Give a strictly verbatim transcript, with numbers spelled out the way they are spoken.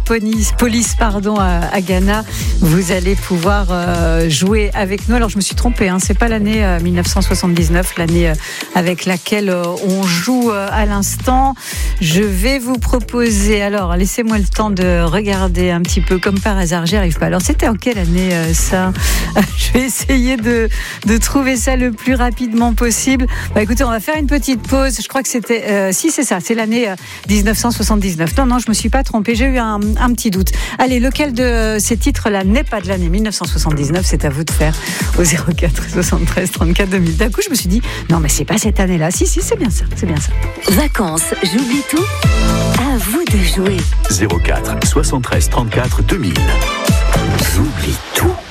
Police, police pardon, à, à Ghana. Vous allez pouvoir euh, jouer avec nous. Alors, je me suis trompée, hein, c'est pas l'année euh, dix-neuf cent soixante-dix-neuf, l'année euh, avec laquelle euh, on joue euh, à l'instant. Je vais vous proposer, alors, laissez-moi le temps de regarder un petit peu, comme par hasard, j'y arrive pas. Alors, c'était en quelle année euh, ça? Je vais essayer de, de trouver ça le plus rapidement possible. Bah, écoutez, on va faire une petite pause. Je crois que c'était, euh, si c'est ça, c'est l'année euh, dix-neuf cent soixante-dix-neuf. Non, non, je me suis pas trompée. J'ai eu un, un petit doute. Allez, lequel de ces titres-là n'est pas de l'année dix-neuf cent soixante-dix-neuf? C'est à vous de faire au zéro quatre soixante-treize trente-quatre deux mille. D'un coup, je me suis dit, non, mais c'est pas cette année-là. Si, si, c'est bien ça, c'est bien ça. Vacances, j'oublie tout. À vous de jouer. zéro quatre soixante-treize trente-quatre deux mille. J'oublie tout.